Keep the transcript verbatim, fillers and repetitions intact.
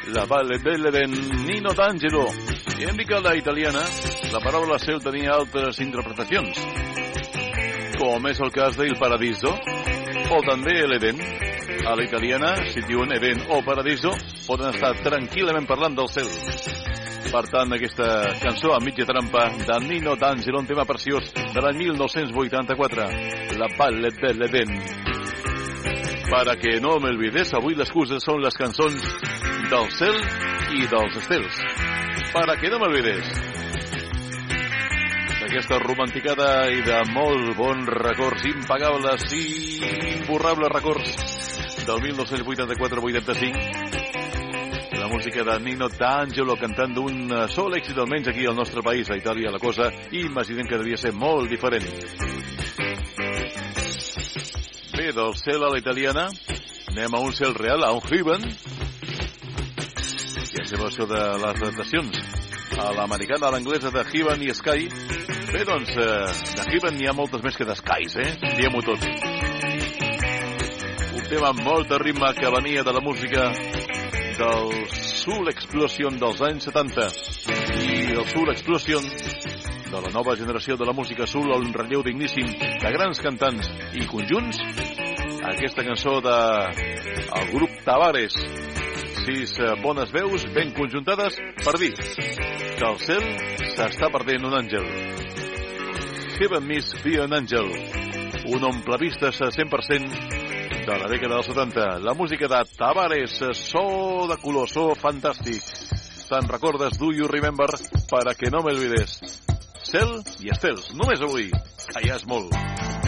La Valle dell'Eden, Nino D'Angelo. I hem dit que a la italiana la paraula cel tenia altres interpretacions, com és el cas d'Il Paradiso, o també l'Eden. A la italiana, si diuen Eden o Paradiso, poden estar tranquil·lament parlant del cel. Per tant, aquesta cançó a mitja trampa de Nino D'Angelo, un tema preciós de l'any mil nou-cents vuitanta-quatre, La Valle dell'Eden. Para que no me olvides, avui l'excusa són les cançons del cel i dels estels. Para que no me olvides. D'aquesta romanticada i de molt bons records, impagables i imborrables records del mil nou-cents vuitanta-quatre vuitanta-cinc. La música de Nino D'Angelo cantant d'un sol èxit, almenys aquí al nostre país, a Itàlia. La cosa, imaginem que devia ser molt diferent. Bé, del cel a la italiana, anem a un cel real, a un heaven. I és la versió de les adaptacions a l'americana, a l'anglesa, de Heaven i Sky. Bé, doncs, eh, de Heaven n'hi ha moltes més que d'Skies, eh? Diem-ho tot. Un tema amb molta ritme que venia de la música del Soul Explosion dels anys setanta i del Soul Explosion de la nova generació de la música soul, un relleu digníssim de grans cantants i conjunts. Aquesta cançó de el grup Tavares, sis bones veus ben conjuntades per dir que al cel s'està perdent un àngel. Heaven Miss Be an Angel, un omplevistes cent per cent de la dècada dels setanta. La música de Tavares, so de color, so fantàstic. Te'n recordes, do you remember, para que no me olvides. Cel i estels, només avui, que ja és molt.